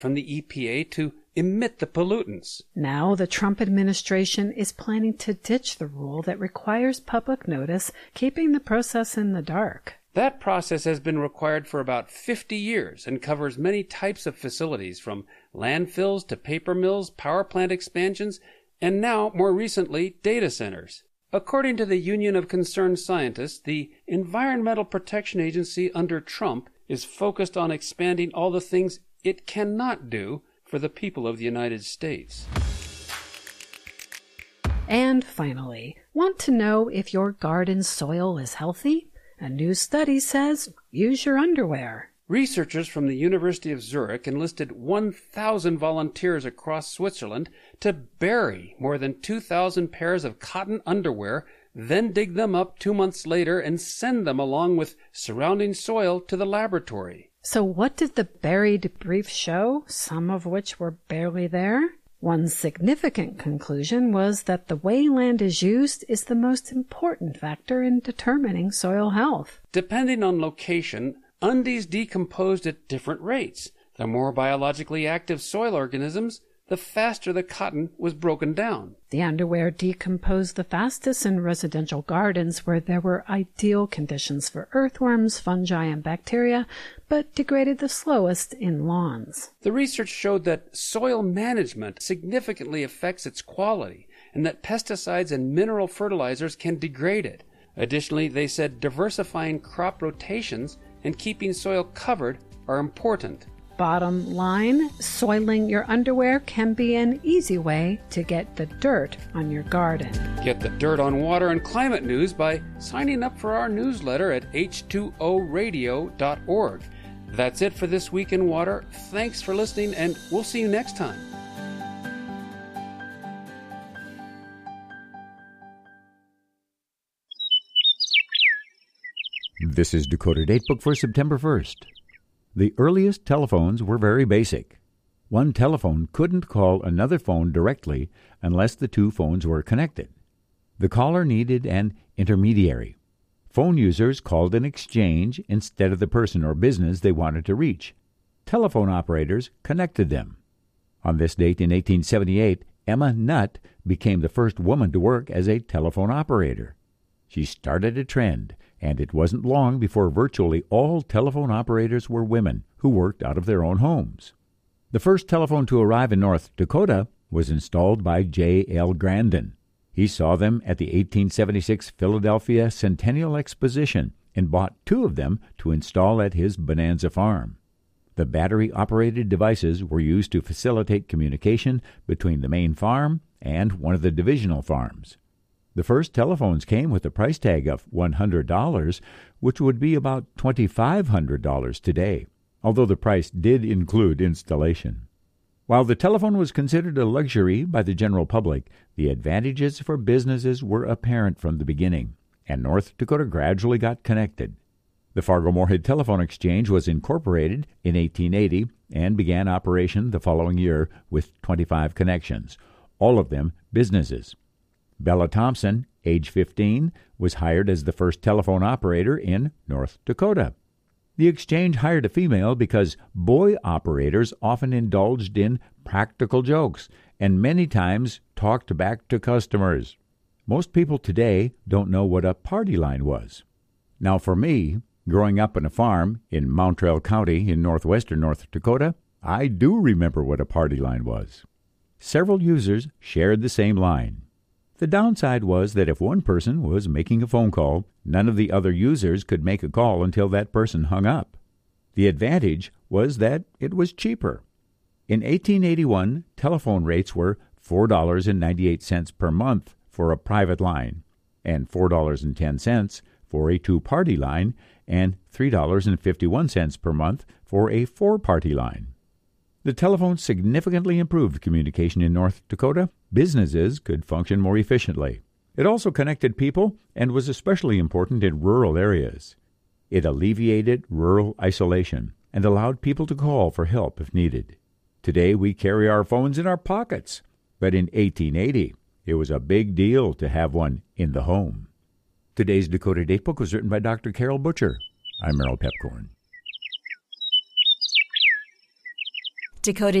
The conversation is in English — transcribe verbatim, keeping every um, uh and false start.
from the E P A to emit the pollutants. Now the Trump administration is planning to ditch the rule that requires public notice, keeping the process in the dark. That process has been required for about fifty years and covers many types of facilities, from landfills to paper mills, power plant expansions, and now, more recently, data centers. According to the Union of Concerned Scientists, the Environmental Protection Agency under Trump is focused on expanding all the things it cannot do for the people of the United States. And finally, want to know if your garden soil is healthy? A new study says use your underwear. Researchers from the University of Zurich enlisted one thousand volunteers across Switzerland to bury more than two thousand pairs of cotton underwear, then dig them up two months later and send them along with surrounding soil to the laboratory. So what did the buried briefs show, some of which were barely there? One significant conclusion was that the way land is used is the most important factor in determining soil health. Depending on location, undies decomposed at different rates. The more biologically active soil organisms, the faster the cotton was broken down. The underwear decomposed the fastest in residential gardens where there were ideal conditions for earthworms, fungi, and bacteria, but degraded the slowest in lawns. The research showed that soil management significantly affects its quality, and that pesticides and mineral fertilizers can degrade it. Additionally, they said diversifying crop rotations and keeping soil covered are important. Bottom line, soiling your underwear can be an easy way to get the dirt on your garden. Get the dirt on water and climate news by signing up for our newsletter at H two O radio dot org. That's it for This Week in Water. Thanks for listening, and we'll see you next time. This is Dakota Datebook for September first. The earliest telephones were very basic. One telephone couldn't call another phone directly unless the two phones were connected. The caller needed an intermediary. Phone users called an exchange instead of the person or business they wanted to reach. Telephone operators connected them. On this date in eighteen seventy-eight, Emma Nutt became the first woman to work as a telephone operator. She started a trend, and it wasn't long before virtually all telephone operators were women who worked out of their own homes. The first telephone to arrive in North Dakota was installed by J L Grandin. He saw them at the eighteen seventy-six Philadelphia Centennial Exposition and bought two of them to install at his Bonanza farm. The battery-operated devices were used to facilitate communication between the main farm and one of the divisional farms. The first telephones came with a price tag of one hundred dollars, which would be about two thousand five hundred dollars today, although the price did include installation. While the telephone was considered a luxury by the general public, the advantages for businesses were apparent from the beginning, and North Dakota gradually got connected. The Fargo-Moorhead Telephone Exchange was incorporated in eighteen eighty and began operation the following year with twenty-five connections, all of them businesses. Bella Thompson, age fifteen, was hired as the first telephone operator in North Dakota. The exchange hired a female because boy operators often indulged in practical jokes and many times talked back to customers. Most people today don't know what a party line was. Now for me, growing up on a farm in Mountrail County in northwestern North Dakota, I do remember what a party line was. Several users shared the same line. The downside was that if one person was making a phone call, none of the other users could make a call until that person hung up. The advantage was that it was cheaper. In eighteen eighty-one, telephone rates were four dollars and ninety-eight cents per month for a private line, and four dollars and ten cents for a two-party line, and three dollars and fifty-one cents per month for a four-party line. The telephone significantly improved communication in North Dakota. Businesses could function more efficiently. It also connected people and was especially important in rural areas. It alleviated rural isolation and allowed people to call for help if needed. Today we carry our phones in our pockets, but in eighteen eighty it was a big deal to have one in the home. Today's Dakota Datebook was written by Doctor Carol Butcher. I'm Merrill Pepcorn. Decoded